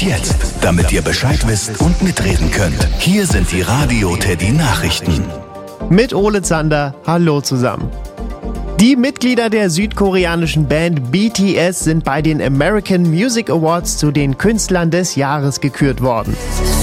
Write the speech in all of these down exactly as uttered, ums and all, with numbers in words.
Und jetzt, damit ihr Bescheid wisst und mitreden könnt, hier sind die Radio Teddy Nachrichten. Mit Ole Zander, hallo zusammen. Die Mitglieder der südkoreanischen Band B T S sind bei den American Music Awards zu den Künstlern des Jahres gekürt worden.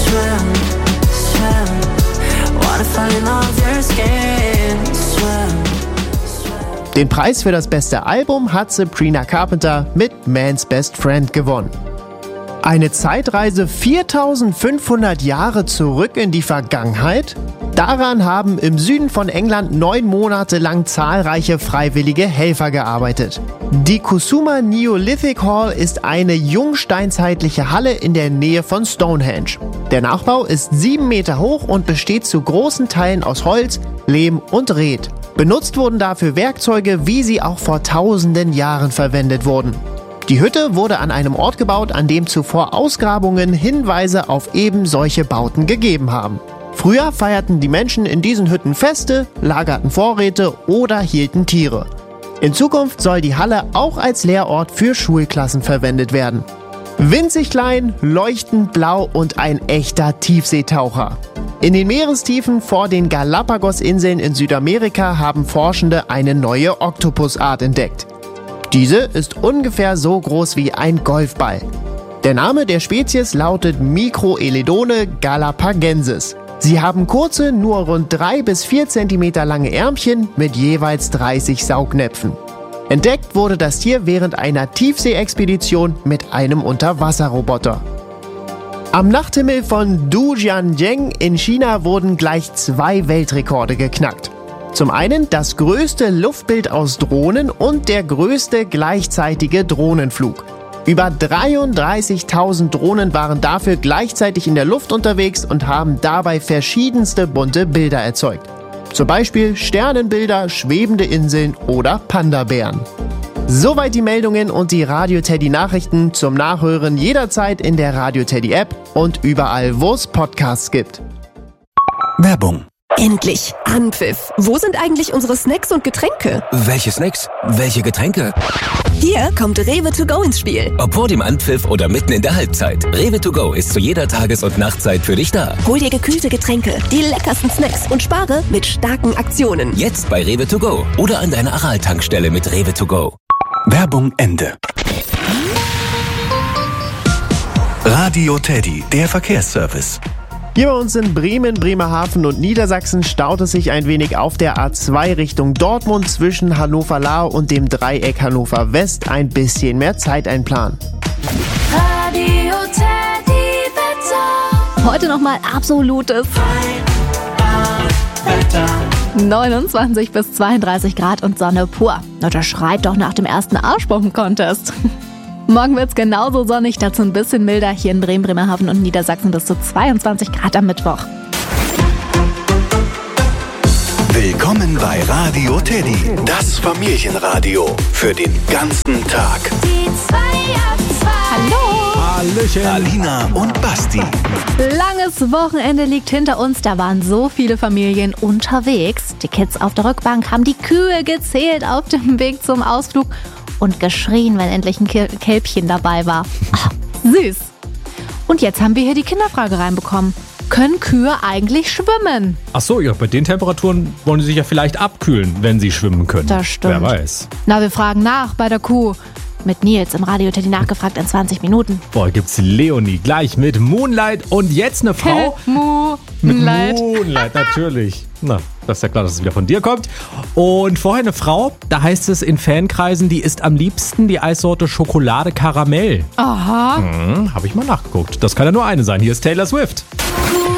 Den Preis für das beste Album hat Sabrina Carpenter mit Man's Best Friend gewonnen. Eine Zeitreise viertausendfünfhundert Jahre zurück in die Vergangenheit? Daran haben im Süden von England neun Monate lang zahlreiche freiwillige Helfer gearbeitet. Die Kusuma Neolithic Hall ist eine jungsteinzeitliche Halle in der Nähe von Stonehenge. Der Nachbau ist sieben Meter hoch und besteht zu großen Teilen aus Holz, Lehm und Red. Benutzt wurden dafür Werkzeuge, wie sie auch vor tausenden Jahren verwendet wurden. Die Hütte wurde an einem Ort gebaut, an dem zuvor Ausgrabungen Hinweise auf eben solche Bauten gegeben haben. Früher feierten die Menschen in diesen Hütten Feste, lagerten Vorräte oder hielten Tiere. In Zukunft soll die Halle auch als Lehrort für Schulklassen verwendet werden. Winzig klein, leuchtend blau und ein echter Tiefseetaucher. In den Meerestiefen vor den Galapagos-Inseln in Südamerika haben Forschende eine neue Oktopusart entdeckt. Diese ist ungefähr so groß wie ein Golfball. Der Name der Spezies lautet Microeledone galapagensis. Sie haben kurze, nur rund drei bis vier Zentimeter lange Ärmchen mit jeweils dreißig Saugnäpfen. Entdeckt wurde das Tier während einer Tiefseeexpedition mit einem Unterwasserroboter. Am Nachthimmel von Dujianjiang in China wurden gleich zwei Weltrekorde geknackt. Zum einen das größte Luftbild aus Drohnen und der größte gleichzeitige Drohnenflug. Über dreiunddreißigtausend Drohnen waren dafür gleichzeitig in der Luft unterwegs und haben dabei verschiedenste bunte Bilder erzeugt. Zum Beispiel Sternenbilder, schwebende Inseln oder Panda-Bären. Soweit die Meldungen und die Radio Teddy Nachrichten zum Nachhören jederzeit in der Radio Teddy App und überall, wo es Podcasts gibt. Werbung. Endlich! Anpfiff! Wo sind eigentlich unsere Snacks und Getränke? Welche Snacks? Welche Getränke? Hier kommt Rewe to go ins Spiel. Ob vor dem Anpfiff oder mitten in der Halbzeit. Rewe to go ist zu jeder Tages- und Nachtzeit für dich da. Hol dir gekühlte Getränke, die leckersten Snacks und spare mit starken Aktionen. Jetzt bei Rewe to go oder an deiner Aral-Tankstelle mit Rewe to go. Werbung Ende. Radio Teddy, der Verkehrsservice. Hier bei uns in Bremen, Bremerhaven und Niedersachsen staut es sich ein wenig auf der A zwei Richtung Dortmund zwischen Hannover-Lao und dem Dreieck Hannover West. Ein bisschen mehr Zeit einplanen. Radio Teddy Wetter. Heute nochmal absolutes Wetter. neunundzwanzig bis zweiunddreißig Grad und Sonne pur. Na, das schreit doch nach dem ersten Arschbomben-Contest. Morgen wird's genauso sonnig, dazu ein bisschen milder hier in Bremen, Bremerhaven und Niedersachsen bis zu zweiundzwanzig Grad am Mittwoch. Willkommen bei Radio Teddy, das Familienradio für den ganzen Tag. Die zwei ab zwei. Hallo! Hallöchen. Alina und Basti. Langes Wochenende liegt hinter uns, da waren so viele Familien unterwegs. Die Kids auf der Rückbank haben die Kühe gezählt auf dem Weg zum Ausflug und geschrien, wenn endlich ein Kälbchen dabei war. Ach, süß. Und jetzt haben wir hier die Kinderfrage reinbekommen. Können Kühe eigentlich schwimmen? Ach so, ja, bei den Temperaturen wollen sie sich ja vielleicht abkühlen, wenn sie schwimmen können. Das stimmt. Wer weiß. Na, wir fragen nach bei der Kuh. Mit Nils im Radio Teddy nachgefragt in zwanzig Minuten. Boah, gibt's Leonie gleich mit Moonlight und jetzt eine Frau. Moonlight. Mit Moonlight, natürlich. Na, das ist ja klar, dass es wieder von dir kommt. Und vorher eine Frau, da heißt es in Fankreisen, die isst am liebsten die Eissorte Schokolade Karamell. Aha. Hm, hab ich mal nachgeguckt. Das kann ja nur eine sein. Hier ist Taylor Swift.